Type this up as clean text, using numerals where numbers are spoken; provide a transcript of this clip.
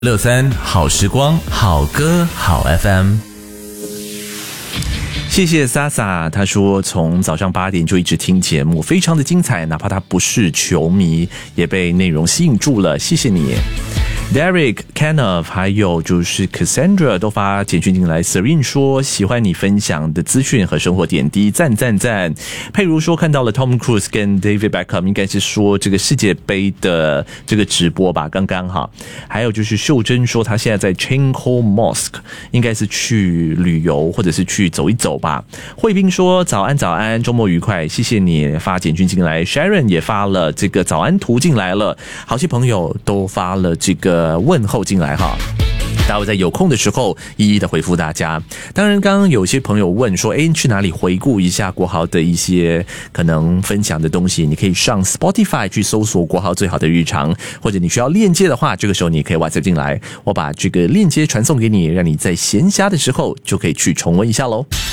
63好时光，好歌好 FM。谢谢 Sasa， 他说从早上8点就一直听节目，非常的精彩，哪怕他不是球迷，也被内容吸引住了，谢谢你。Derek、Kenneth 还有就是 Cassandra 都发简讯进来 Serene 说喜欢你分享的资讯和生活点滴，赞赞赞。佩如说看到了 Tom Cruise 跟 David Beckham， 应该是说这个世界杯的这个直播吧，刚刚好。还有就是秀珍说她现在在 Chinkho Mosque， 应该是去旅游或者是去走一走吧。慧斌说早安早安，周末愉快，谢谢你发简讯进来。 Sharon 也发了这个早安图进来了，好些朋友都发了这个问候进来哈，待会在有空的时候一一的回复大家。当然刚刚有些朋友问说去哪里回顾一下国豪的一些可能分享的东西，你可以上 Spotify 去搜索国豪最好的日常，或者你需要链接的话，这个时候你可以 WhatsApp 进来，我把这个链接传送给你，让你在闲暇的时候就可以去重温一下咯。